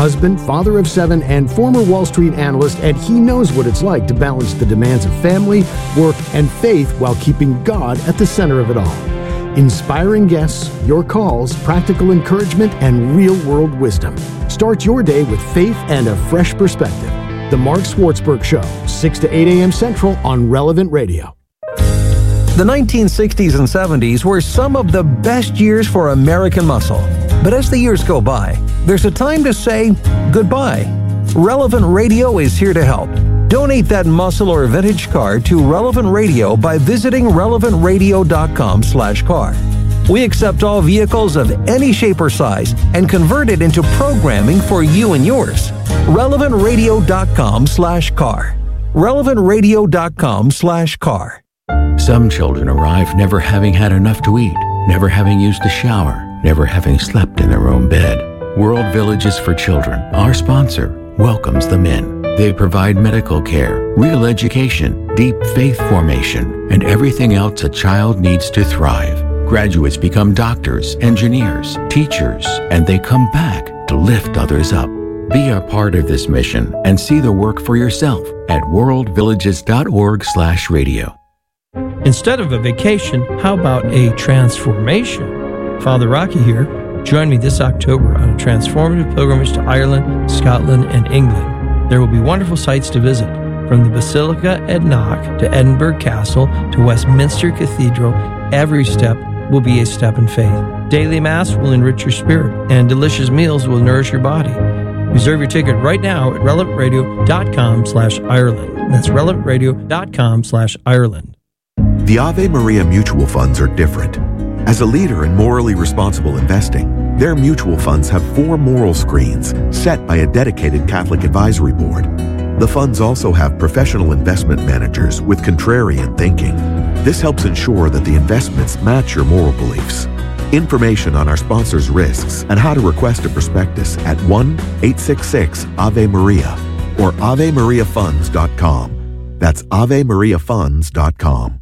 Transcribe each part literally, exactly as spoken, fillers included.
husband, father of seven, and former Wall Street analyst, and he knows what it's like to balance the demands of family, work, and faith while keeping God at the center of it all. Inspiring guests, your calls, practical encouragement, and real-world wisdom. Start your day with faith and a fresh perspective. The Mark Schwartzberg Show, six to eight a.m. Central on Relevant Radio. The nineteen sixties and seventies were some of the best years for American muscle. But as the years go by, there's a time to say goodbye. Relevant Radio is here to help. Donate that muscle or vintage car to Relevant Radio by visiting relevant radio dot com slash car. We accept all vehicles of any shape or size and convert it into programming for you and yours. relevant radio dot com slash car. relevant radio dot com slash car. Some children arrive never having had enough to eat, never having used a shower, never having slept in their own bed. World Villages for Children, our sponsor, welcomes them in. They provide medical care, real education, deep faith formation, and everything else a child needs to thrive. Graduates become doctors, engineers, teachers, and they come back to lift others up. Be a part of this mission and see the work for yourself at world villages dot org slash radio. Instead of a vacation, how about a transformation? Father Rocky here. Join me this October on a transformative pilgrimage to Ireland, Scotland, and England. There will be wonderful sights to visit, from the Basilica at Knock to Edinburgh Castle to Westminster Cathedral. Every step will be a step in faith. Daily Mass will enrich your spirit, and delicious meals will nourish your body. Reserve your ticket right now at relevant radio dot com slash Ireland. That's relevant radio dot com slash Ireland. The Ave Maria mutual funds are different. As a leader in morally responsible investing, their mutual funds have four moral screens set by a dedicated Catholic advisory board. The funds also have professional investment managers with contrarian thinking. This helps ensure that the investments match your moral beliefs. Information on our sponsors' risks and how to request a prospectus at one eight six six Ave Maria or ave maria funds dot com. That's ave maria funds dot com.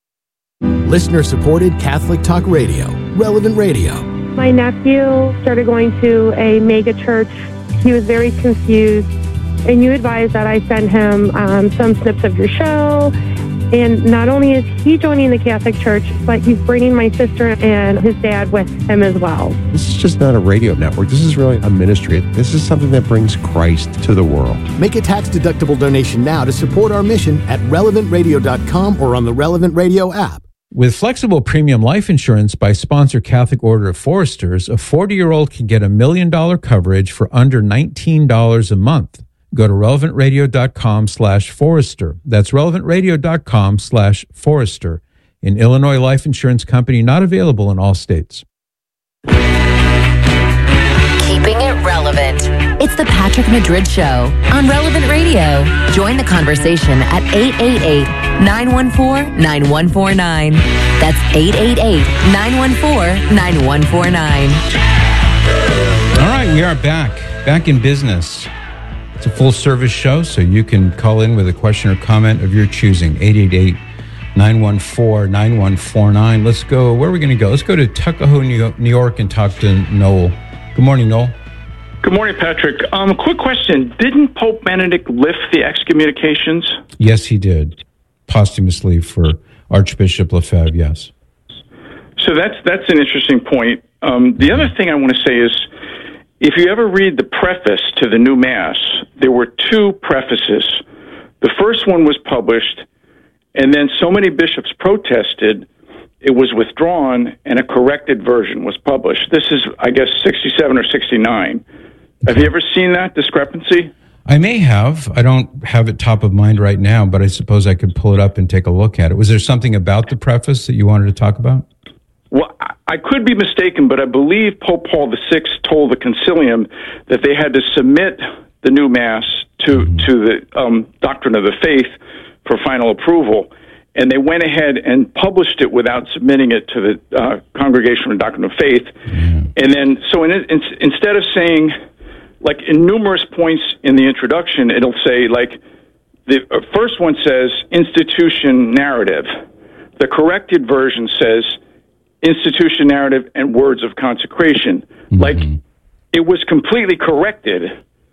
Listener-supported Catholic Talk Radio, Relevant Radio. My nephew started going to a mega church. He was very confused, and you advised that I send him um, some snips of your show. And not only is he joining the Catholic Church, but he's bringing my sister and his dad with him as well. This is just not a radio network. This is really a ministry. This is something that brings Christ to the world. Make a tax-deductible donation now to support our mission at relevant radio dot com or on the Relevant Radio app. With flexible premium life insurance by sponsor Catholic Order of Foresters, a forty-year-old can get a million dollar coverage for under nineteen dollars a month. Go to relevant radio dot com slash Forester. That's relevant radio dot com slash Forester. An Illinois life insurance company not available in all states. Keeping it relevant. It's the Patrick Madrid Show on Relevant Radio. Join the conversation at eight eight eight, nine one four, nine one four nine. That's eight eight eight, nine one four, nine one four nine. All right, we are back. Back in business. It's a full-service show, so you can call in with a question or comment of your choosing. eight eight eight, nine one four, nine one four nine. Let's go. Where are we going to go? Let's go to Tuckahoe, New York, and talk to Noel. Good morning, Noel. Good morning, Patrick. Um, quick question. Didn't Pope Benedict lift the excommunications? Yes, he did. Posthumously for Archbishop Lefebvre, yes. So that's that's an interesting point. Um, the other thing I want to say is, if you ever read the preface to the new Mass, there were two prefaces. The first one was published, and then so many bishops protested, it was withdrawn, and a corrected version was published. This is, I guess, sixty-seven or sixty-nine. Have you ever seen that discrepancy? I may have. I don't have it top of mind right now, but I suppose I could pull it up and take a look at it. Was there something about the preface that you wanted to talk about? Well, I could be mistaken, but I believe Pope Paul the Sixth told the Concilium that they had to submit the new Mass to, mm-hmm. to the um, Doctrine of the Faith for final approval. And they went ahead and published it without submitting it to the uh, Congregation for Doctrine of Faith. Mm-hmm. And then, so in, in, instead of saying, like in numerous points in the introduction, it'll say, like, the first one says institution narrative. The corrected version says institution narrative and words of consecration. Mm-hmm. Like, it was completely corrected,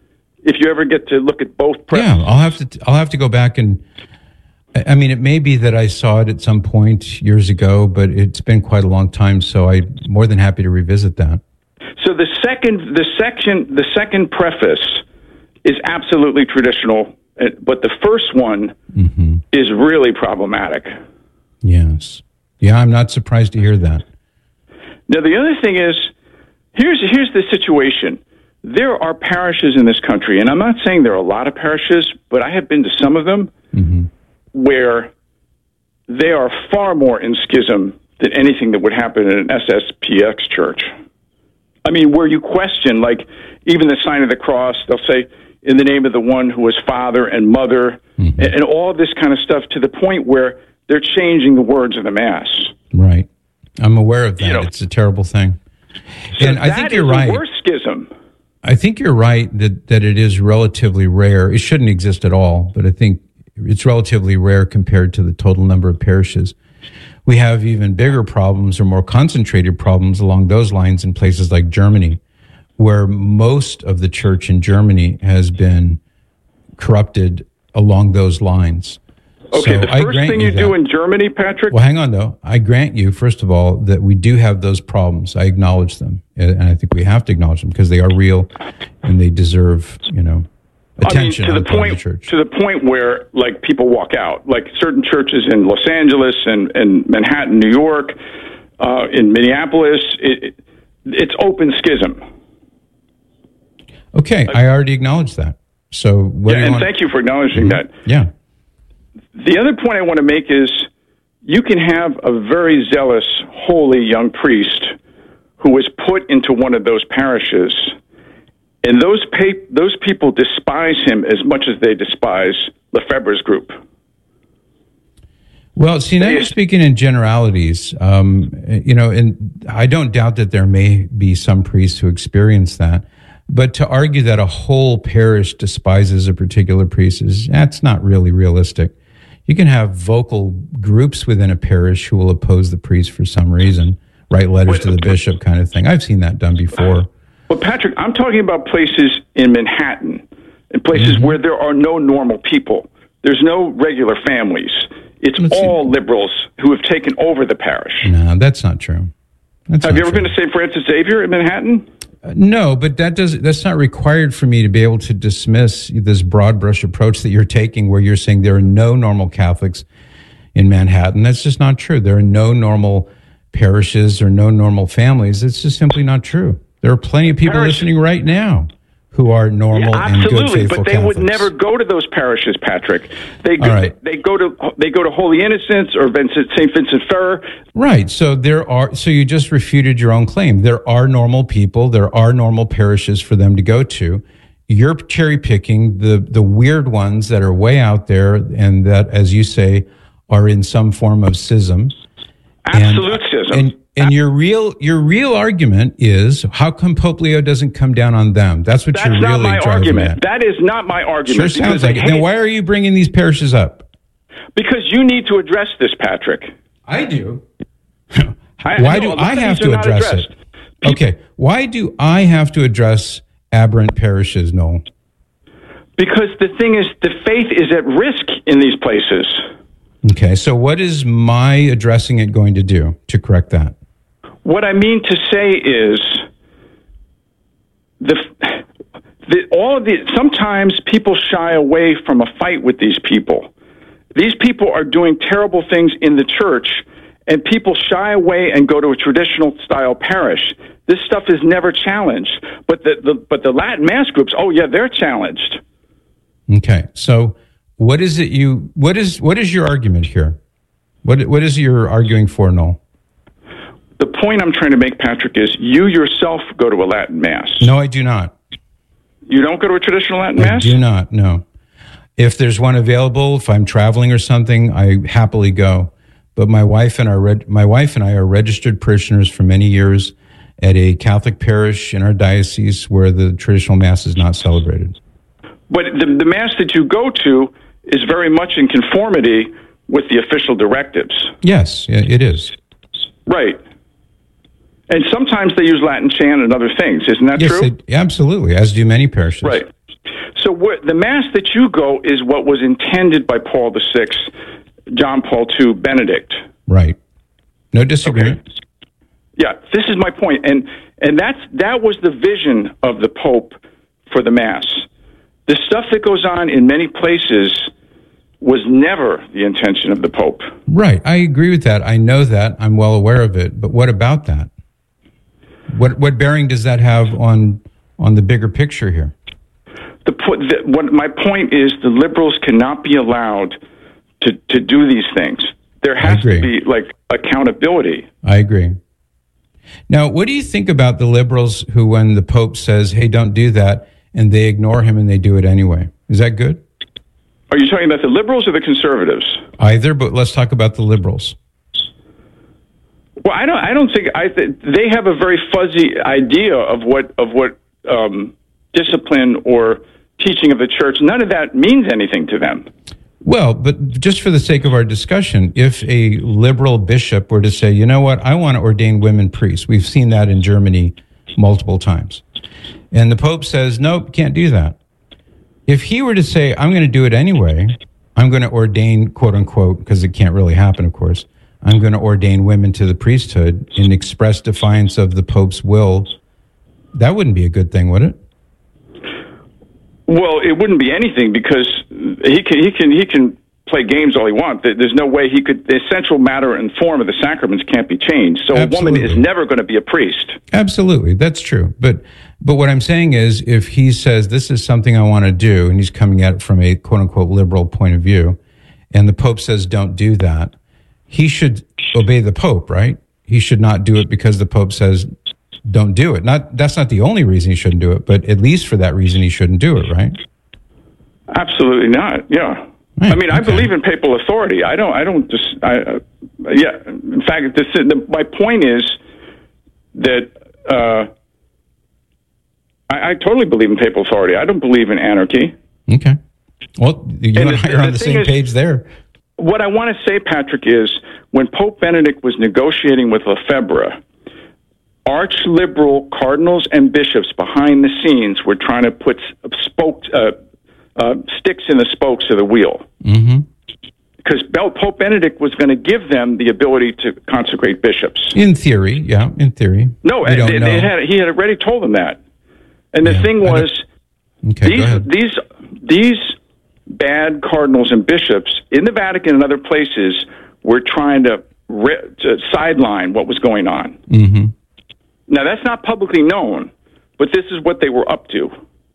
if you ever get to look at both preps. Yeah, I'll have to. I'll have to go back and. I mean, it may be that I saw it at some point years ago, but it's been quite a long time, so I'm more than happy to revisit that. So the second, the section, the second preface is absolutely traditional, but the first one mm-hmm. is really problematic. Yes. Yeah, I'm not surprised to hear that. Now, the other thing is, here's here's the situation. There are parishes in this country, and I'm not saying there are a lot of parishes, but I have been to some of them, mm-hmm. where they are far more in schism than anything that would happen in an S S P X church. I mean, where you question, like, even the sign of the cross, they'll say, in the name of the one who was father and mother, mm-hmm. and, and all this kind of stuff, to the point where they're changing the words of the Mass. Right. I'm aware of that. You know, it's a terrible thing. So and I think you're right. That is the worst schism. I think you're right that, that it is relatively rare. It shouldn't exist at all, but I think it's relatively rare compared to the total number of parishes. We have even bigger problems or more concentrated problems along those lines in places like Germany, where most of the church in Germany has been corrupted along those lines. Okay, so the I first grant thing you you that. do in Germany, Patrick? Well, hang on, though. I grant you, first of all, that we do have those problems. I acknowledge them, and I think we have to acknowledge them because they are real and they deserve, you know, attention. I mean, to the point, the church. to the point where, like, people walk out. Like certain churches in Los Angeles and, and Manhattan, New York, uh, in Minneapolis, it, it, it's open schism. Okay, I already acknowledged that. So, what yeah, do you and want? thank you for acknowledging Mm-hmm. that. Yeah. The other point I want to make is you can have a very zealous, holy young priest who was put into one of those parishes, and those pa- those people despise him as much as they despise Lefebvre's group. Well, see, now you're speaking in generalities, um, you know, and I don't doubt that there may be some priests who experience that. But to argue that a whole parish despises a particular priest is, that's not really realistic. You can have vocal groups within a parish who will oppose the priest for some reason, write letters to the bishop kind of thing. I've seen that done before. Well, Patrick, I'm talking about places in Manhattan, and places Mm-hmm. where there are no normal people. There's no regular families. It's Let's all see. liberals who have taken over the parish. No, that's not true. That's have not you ever true. been to Saint Francis Xavier in Manhattan? Uh, no, but that does that's not required for me to be able to dismiss this broad brush approach that you're taking, where you're saying there are no normal Catholics in Manhattan. That's just not true. There are no normal parishes or no normal families. It's just simply not true. There are plenty of people Parish- listening right now who are normal Yeah, and good, absolutely, faithful but they Catholics. would never go to those parishes, Patrick. They go, All right. they, they go to they go to Holy Innocents or Vincent, Saint Vincent Ferrer. Right. So there are. So you just refuted your own claim. There are normal people. There are normal parishes for them to go to. You're cherry picking the the weird ones that are way out there, and that, as you say, are in some form of schism. Absolute schism. And, and your real your real argument is, how come Pope Leo doesn't come down on them? That's what That's you're not really my driving argument. at. That is not my argument. Sure sounds because like I it. Then hate- why are you bringing these parishes up? Because you need to address this, Patrick. I do. I, Why I do know, a lot I of have these to are not address addressed. it? Okay. Why do I have to address aberrant parishes, Noel? Because the thing is, the faith is at risk in these places. Okay. So what is my addressing it going to do to correct that? What I mean to say is, the, the all of the sometimes people shy away from a fight with these people. These people are doing terrible things in the church, and people shy away and go to a traditional style parish. This stuff is never challenged, but the, the but the Latin Mass groups, oh yeah, they're challenged. Okay. So what is it you what is what is your argument here? What what is you're arguing for, Noel? The point I'm trying to make, Patrick, is you yourself go to a Latin Mass. No, I do not. You don't go to a traditional Latin I Mass? do not, no. If there's one available, if I'm traveling or something, I happily go. But my wife and our reg- my wife and I are registered parishioners for many years at a Catholic parish in our diocese where the traditional Mass is not celebrated. But the, the Mass that you go to is very much in conformity with the official directives. Yes, it is. Right. And sometimes they use Latin chant and other things. Isn't that yes, true? It, absolutely, as do many parishes. Right. So what, the Mass that you go is what was intended by Paul the Sixth, John Paul the Second, Benedict. Right. No disagreement. Okay. Yeah, this is my point. And and that's that was the vision of the Pope for the Mass. The stuff that goes on in many places was never the intention of the Pope. Right. I agree with that. I know that. I'm well aware of it. But what about that? What what bearing does that have on on the bigger picture here? The, the what my point is, the liberals cannot be allowed to, to do these things. There has to be like accountability. I agree. Now, what do you think about the liberals who, when the Pope says, "Hey, don't do that," and they ignore him and they do it anyway? Is that good? Are you talking about the liberals or the conservatives? Either, but let's talk about the liberals. Well, I don't. I don't think I. Th- they have a very fuzzy idea of what of what um, discipline or teaching of the church. None of that means anything to them. Well, but just for the sake of our discussion, if a liberal bishop were to say, "You know what? I want to ordain women priests," we've seen that in Germany multiple times, and the Pope says, "Nope, can't do that." If he were to say, "I'm going to do it anyway, I'm going to ordain, quote unquote," because it can't really happen, of course, "I'm going to ordain women to the priesthood in express defiance of the Pope's will," that wouldn't be a good thing, would it? Well, it wouldn't be anything because he can he can he can play games all he wants. There's no way he could. The essential matter and form of the sacraments can't be changed. So Absolutely. A woman is never going to be a priest. Absolutely, that's true. But but what I'm saying is, if he says this is something I want to do, and he's coming at it from a quote unquote liberal point of view, and the Pope says don't do that, he should obey the Pope, right? He should not do it because the Pope says don't do it. Not that's not the only reason he shouldn't do it, but at least for that reason he shouldn't do it, right? Absolutely not. Yeah. Right, I mean, okay. I believe in papal authority. I don't. I don't just. I, uh, yeah. In fact, this, the, my point is that uh, I, I totally believe in papal authority. I don't believe in anarchy. Okay. Well, you and, and I are on the, the same is, page there. What I want to say, Patrick, is when Pope Benedict was negotiating with Lefebvre, arch-liberal cardinals and bishops behind the scenes were trying to put spokes, uh, uh, sticks in the spokes of the wheel. Mm-hmm. Because Pope Benedict was going to give them the ability to consecrate bishops. In theory, yeah, in theory. No, they they, they had, he had already told them that. And the yeah, thing was, okay, these, these, these bad cardinals and bishops in the Vatican and other places were trying to, re- to sideline what was going on. Mm-hmm. Now, that's not publicly known, but this is what they were up to.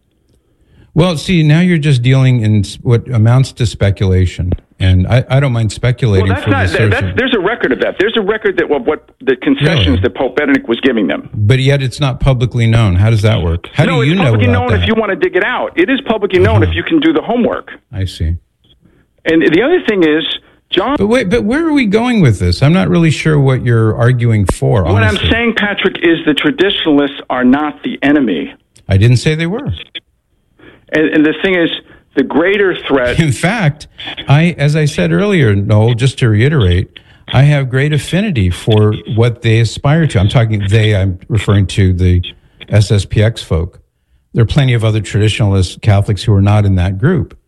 Well, see, now you're just dealing in what amounts to speculation, and I, I don't mind speculating. Well, that's for not, the that's, there's a record of that. There's a record that of what the concessions really? that Pope Benedict was giving them. But yet it's not publicly known. How does that work? How no, do you know it's publicly about known that? if you want to dig it out. It is publicly known uh-huh. if you can do the homework. I see. And the other thing is, John... But wait, but where are we going with this? I'm not really sure what you're arguing for, What honestly. I'm saying, Patrick, is the traditionalists are not the enemy. I didn't say they were. And, and the thing is, the greater threat... In fact, I, as I said earlier, Noel, just to reiterate, I have great affinity for what they aspire to. I'm talking they, I'm referring to the S S P X folk. There are plenty of other traditionalist Catholics who are not in that group.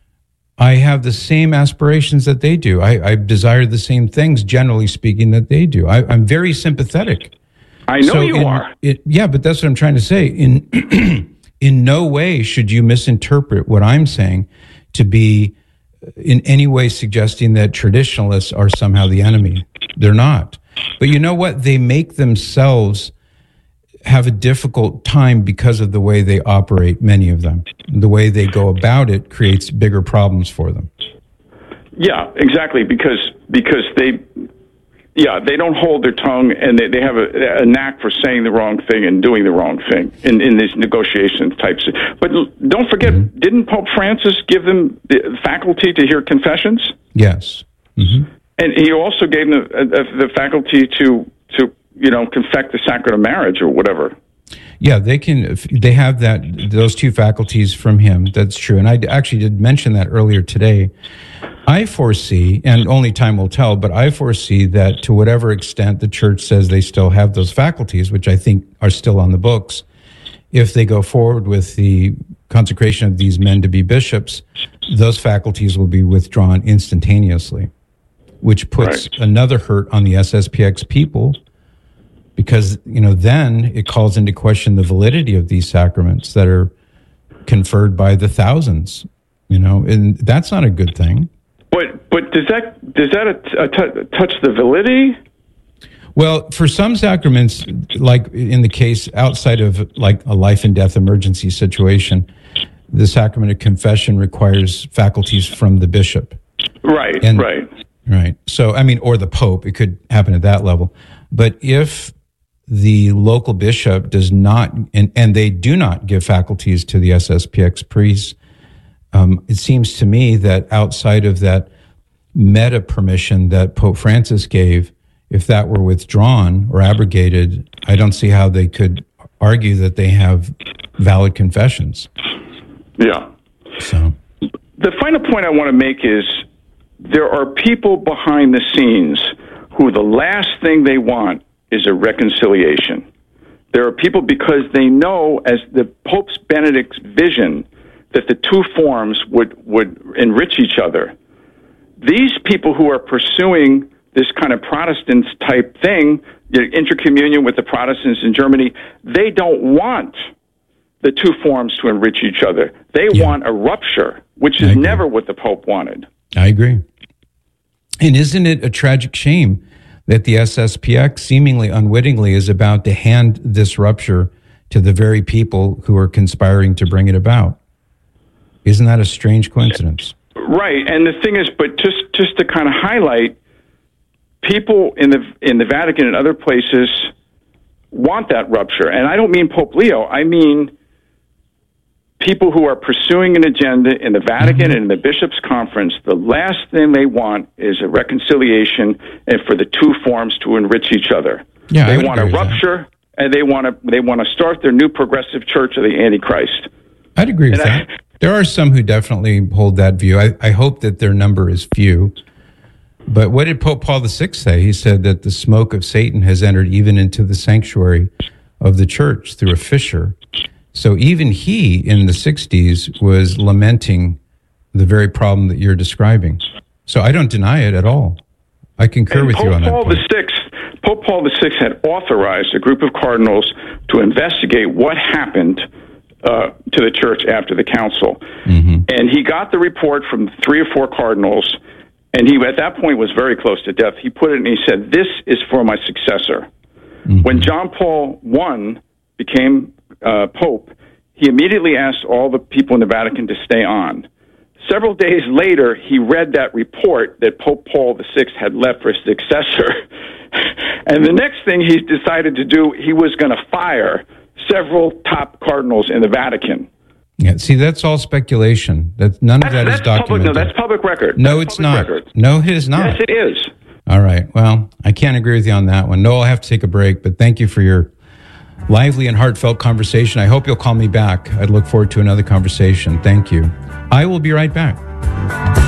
I have the same aspirations that they do. I, I desire the same things, generally speaking, that they do. I, I'm very sympathetic. I know so you in, are. It, yeah, but that's what I'm trying to say. In in no way should you misinterpret what I'm saying to be in any way suggesting that traditionalists are somehow the enemy. They're not. But you know what? They make themselves have a difficult time because of the way they operate, many of them. The way they go about it creates bigger problems for them. Yeah, exactly, because because they, yeah, they don't hold their tongue, and they, they have a, a knack for saying the wrong thing and doing the wrong thing in, in these negotiation types. But don't forget, mm-hmm. didn't Pope Francis give them the faculty to hear confessions? Yes. Mm-hmm. And he also gave them the, uh, the faculty to to you know, confect the sacrament of marriage or whatever. Yeah, they can. They have that those two faculties from him. That's true. And I actually did mention that earlier today. I foresee, and only time will tell, but I foresee that to whatever extent the church says they still have those faculties, which I think are still on the books, if they go forward with the consecration of these men to be bishops, those faculties will be withdrawn instantaneously, which puts right. another hurt on the S S P X people, because, you know, then it calls into question the validity of these sacraments that are conferred by the thousands, you know, and that's not a good thing. But but does that does that a, a t- touch the validity? Well, for some sacraments, like in the case outside of like a life and death emergency situation, the sacrament of confession requires faculties from the bishop. Right, and, right. Right. So, I mean, or the Pope, it could happen at that level. But if the local bishop does not, and, and they do not give faculties to the S S P X priests, um, it seems to me that outside of that meta permission that Pope Francis gave, if that were withdrawn or abrogated, I don't see how they could argue that they have valid confessions. Yeah. So the final point I want to make is there are people behind the scenes who the last thing they want is a reconciliation. There are people because they know, as the Pope Benedict's vision, that the two forms would, would enrich each other. These people who are pursuing this kind of Protestant type thing, intercommunion with the Protestants in Germany, they don't want the two forms to enrich each other. They yeah. want a rupture, which is never what the Pope wanted. I agree. And isn't it a tragic shame that the S S P X seemingly unwittingly is about to hand this rupture to the very people who are conspiring to bring it about? Isn't that a strange coincidence? Right. And the thing is, but just, just to kind of highlight, people in the in the Vatican and other places want that rupture. And I don't mean Pope Leo. I mean people who are pursuing an agenda in the Vatican mm-hmm. and in the Bishops' Conference. The last thing they want is a reconciliation and for the two forms to enrich each other. Yeah, they want a rupture, that. and they want to they want to start their new progressive church of the Antichrist. I'd agree with and that. I, there are some who definitely hold that view. I, I hope that their number is few. But what did Pope Paul the Sixth say? He said that the smoke of Satan has entered even into the sanctuary of the church through a fissure. So even he, in the sixties, was lamenting the very problem that you're describing. So I don't deny it at all. I concur and with Pope you on that Paul point. the Sixth, Pope Paul the Sixth had authorized a group of cardinals to investigate what happened uh, to the church after the council. Mm-hmm. And he got the report from three or four cardinals, and he, at that point, was very close to death. He put it and he said, "This is for my successor." Mm-hmm. When John Paul the First became uh, Pope, he immediately asked all the people in the Vatican to stay on. Several days later, he read that report that Pope Paul the Sixth had left for his successor. And the next thing he decided to do, he was going to fire several top cardinals in the Vatican. Yeah, see, that's all speculation. That none of that's, that that's is documented. Public, no, that's public record. No, that's it's not. Record. No, it is not. Yes, it is. All right. Well, I can't agree with you on that one. No, I'll have to take a break, but thank you for your lively and heartfelt conversation. I hope you'll call me back. I'd look forward to another conversation. Thank you. I will be right back.